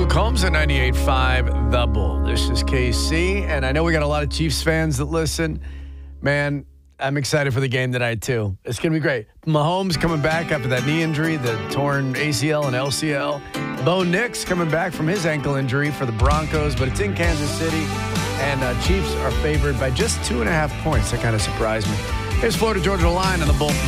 Combs at 98.5 The Bull. This is KC, and I know we got a lot of Chiefs fans that listen. Man, I'm excited for the game tonight, too. It's going to be great. Mahomes coming back after that knee injury, the torn ACL and LCL. Bo Nix coming back from his ankle injury for the Broncos, but it's in Kansas City, and Chiefs are favored by just 2.5 points. That kind of surprised me. Here's Florida Georgia Line on the Bull.